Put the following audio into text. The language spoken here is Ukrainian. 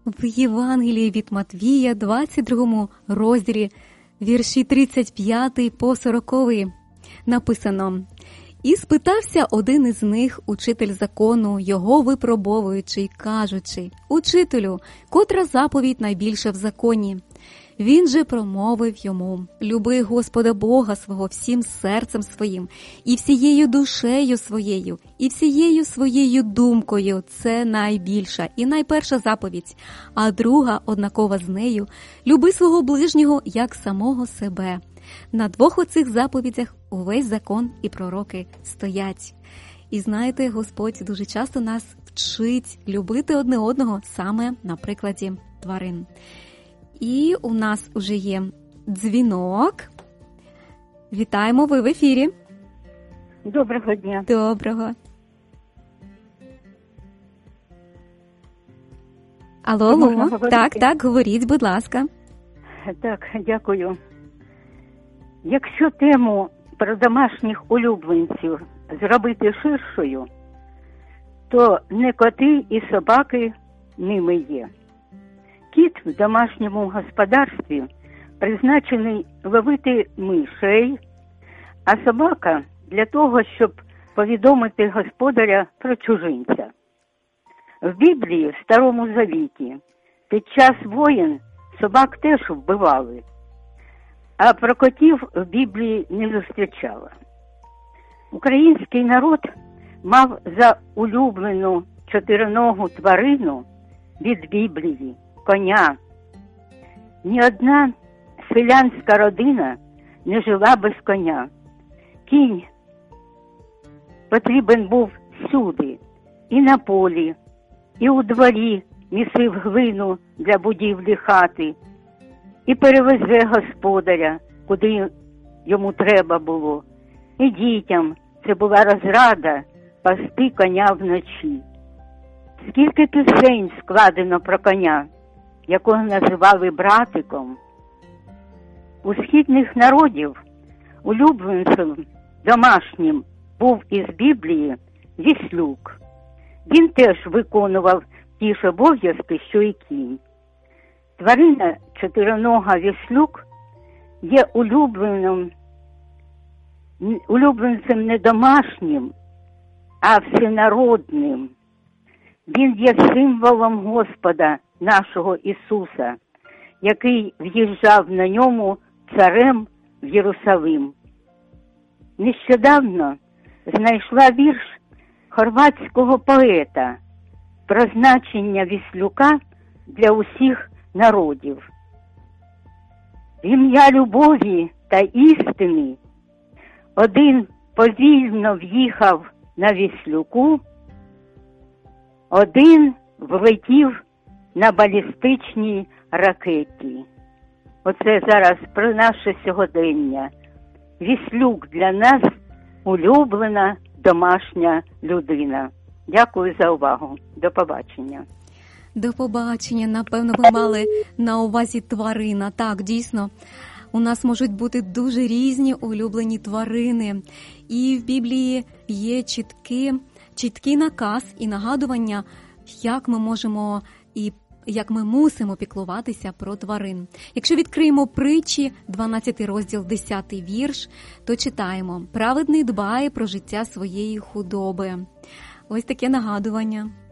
В Євангелії від Матвія, 22 розділі, вірші 35 по 40 написано: «І спитався один із них, учитель закону, його випробовуючи, кажучи: Учителю, котра заповідь найбільша в законі? Він же промовив йому: люби Господа Бога свого всім серцем своїм, і всією душею своєю, і всією своєю думкою. Це найбільша і найперша заповідь. А друга, однакова з нею, люби свого ближнього, як самого себе. На двох оцих заповідях увесь закон і пророки стоять». І знаєте, Господь дуже часто нас вчить любити одне одного саме на прикладі тварин. І у нас уже є дзвінок. Вітаємо, ви в ефірі. Доброго дня. Доброго. Алло. Так, говоріть, будь ласка. Так, дякую. Якщо тему про домашніх улюбленців зробити ширшою, то не коти і собаки ними є. Кіт в домашньому господарстві призначений ловити мишей, а собака для того, щоб повідомити господаря про чужинця. В Біблії, в Старому Завіті, під час воєн собак теж вбивали, а про котів в Біблії не зустрічала. Український народ мав за улюблену чотириногу тварину від Біблії коня. Ні одна селянська родина не жила без коня. Кінь потрібен був всюди, і на полі, і у дворі місив глину для будівлі хати, і перевезе господаря, куди йому треба було. І дітям це була розрада пасти коня вночі. Скільки пісень складено про коня, якого називали братиком. У східних народів улюбленцем домашнім був із Біблії віслюк. Він теж виконував ті ж обов'язки, що й кінь. Тварина чотиринога віслюк є улюбленцем не домашнім, а всенародним. Він є символом Господа нашого Ісуса, який в'їжджав на ньому царем в Єрусалим. Нещодавно знайшла вірш хорватського поета про значення віслюка для усіх народів. В ім'я любові та істини один повільно в'їхав на віслюку, один влетів на балістичній ракеті. Оце зараз про наше сьогодення. Віслюк для нас улюблена домашня людина. Дякую за увагу. До побачення. До побачення. Напевно, ви мали на увазі тварина. Так, дійсно, у нас можуть бути дуже різні улюблені тварини. І в Біблії є чіткий наказ і нагадування, як ми можемо і як ми мусимо піклуватися про тварин. Якщо відкриємо Притчі, 12 розділ, 10 вірш, то читаємо: «Праведний дбає про життя своєї худоби». Ось таке нагадування.